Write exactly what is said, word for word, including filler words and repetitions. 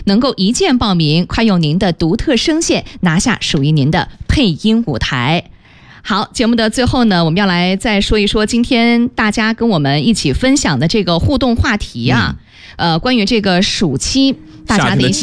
能够一键报名，快用您的独特声线拿下属于您的配音舞台。好，节目的最后呢，我们要来再说一说今天大家跟我们一起分享的这个互动话题啊，嗯、呃，关于这个暑期大家的一些